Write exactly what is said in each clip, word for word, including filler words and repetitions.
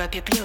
Европе плюс.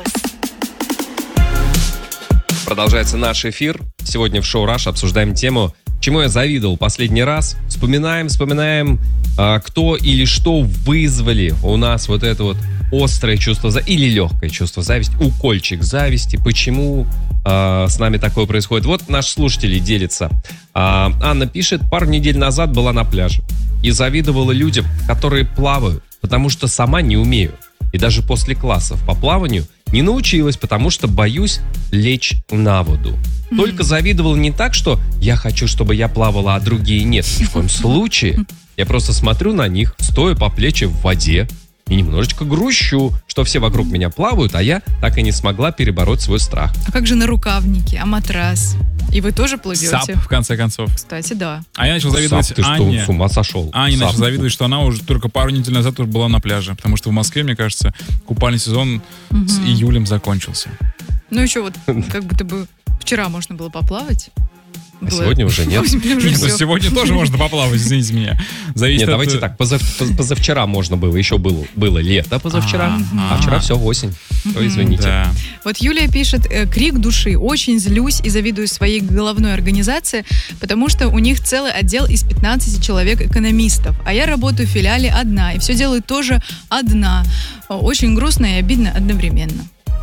Продолжается наш эфир. Сегодня в шоу «Раш» обсуждаем тему, чему я завидовал последний раз. Вспоминаем, вспоминаем, а, кто или что вызвали у нас вот это вот острое чувство зависти или легкое чувство зависти, укольчик зависти. Почему а, с нами такое происходит? Вот наши слушатели делятся. А, Анна пишет: пару недель назад была на пляже и завидовала людям, которые плавают, потому что сама не умею. И даже после классов по плаванию не научилась, потому что боюсь лечь на воду. Mm-hmm. Только завидовала не так, что я хочу, чтобы я плавала, а другие нет. Ни в коем случае. Я просто смотрю на них, стоя по плечи в воде, и немножечко грущу, что все вокруг меня плавают, а я так и не смогла перебороть свой страх. А как же нарукавники, а матрас? И вы тоже плывете? САП, в конце концов. Кстати, да. А я начал завидовать САП, ты Анне. что, с ума сошел? Аня САП. начал завидовать, что она уже только пару недель назад уже была на пляже. Потому что в Москве, мне кажется, купальный сезон угу. с июлем закончился. Ну еще вот, как будто бы вчера можно было поплавать. А было... сегодня уже нет. Нет, но сегодня тоже можно поплавать, извините меня. Зависит нет, от... давайте так, позав... позавчера можно было, еще было, было лето позавчера, а, а вчера все осень. То извините. Да. Вот Юлия пишет: крик души. Очень злюсь и завидую своей головной организации, потому что у них целый отдел из пятнадцати человек экономистов, а я работаю в филиале одна, и все делаю тоже одна. Очень грустно и обидно одновременно.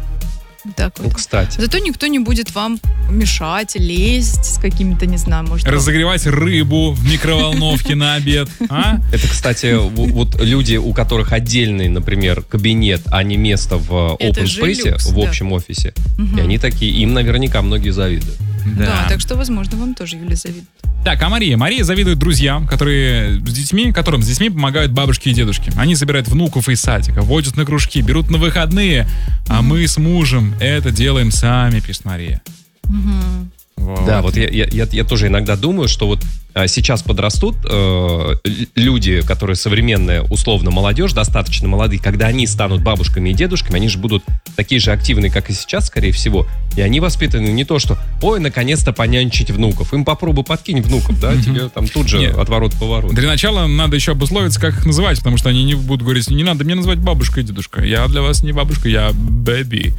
Так вот. Ну, кстати. Зато никто не будет вам мешать, лезть с какими-то, не знаю, может... Разогревать рыбу в микроволновке на обед. А? Это, кстати, вот люди, у которых отдельный, например, кабинет, а не место в open space, в общем офисе, и они такие, им наверняка многие завидуют. Да. да, так что, возможно, вам тоже, Юля, завидует. Так, а Мария? Мария завидует друзьям, которые с детьми, которым с детьми помогают бабушки и дедушки. Они собирают внуков из садика, водят на кружки, берут на выходные, а mm-hmm. мы с мужем это делаем сами, пишет Мария. Mm-hmm. Вот. Да, вот я, я, я тоже иногда думаю, что вот а, сейчас подрастут э, люди, которые современная, условно, молодежь, достаточно молодые, когда они станут бабушками и дедушками, они же будут такие же активные, как и сейчас, скорее всего, и они воспитаны не то, что ой, наконец-то понянчить внуков. Им попробуй подкинь внуков, да, mm-hmm. тебе там тут же Нет. отворот-поворот. Для начала надо еще обусловиться, как их называть, потому что они не будут говорить: не надо мне называть бабушка и дедушка. Я для вас не бабушка, я бэби.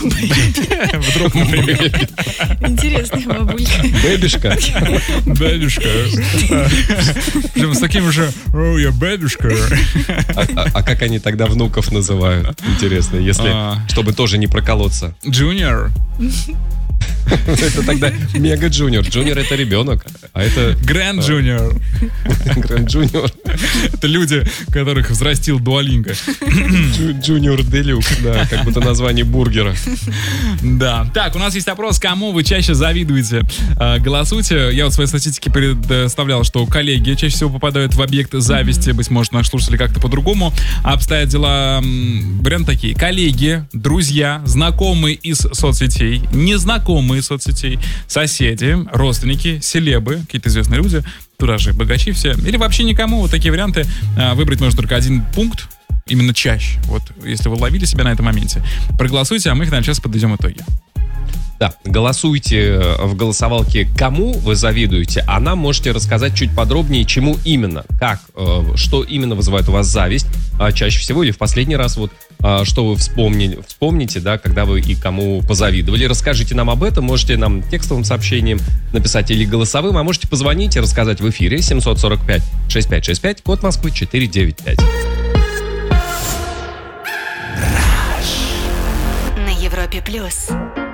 Вдруг, например. Интересная бабулька. Бэбишка. Бэбишка. С таким же: о, я бэбишка. А как они тогда внуков называют? Интересно, если, чтобы тоже не проколоться. Джуниор. Это тогда мега джуниор. Джуниор — это ребенок, а это... Грэнд джуниор. Грэнд джуниор. Это люди, которых взрастил Дуолинго. Джуниор Делюкс, да, как будто название бургера. Да. Так, у нас есть опрос, кому вы чаще завидуете. Голосуйте. Я вот в своей статистике представлял, что коллеги чаще всего попадают в объект зависти. Быть может, наши слушатели как-то по-другому обстоят дела. Варианты такие: коллеги, друзья, знакомые из соцсетей, незнакомые из соцсетей, соседи, родственники, селебы, какие-то известные люди, туда же богачи все, или вообще никому. Вот такие варианты. Выбрать можно только один пункт, именно чаще. Вот, если вы ловили себя на этом моменте. Проголосуйте, а мы их, наверное, сейчас подведем итоги. Да, голосуйте в голосовалке, кому вы завидуете, а нам можете рассказать чуть подробнее, чему именно, как, что именно вызывает у вас зависть чаще всего, или в последний раз, вот, что вы вспомнили, вспомните, да, когда вы и кому позавидовали. Расскажите нам об этом, можете нам текстовым сообщением написать или голосовым, а можете позвонить и рассказать в эфире семь сорок пять шестьдесят пять шестьдесят пять, код Москвы четыре девять пять. На Европе плюс.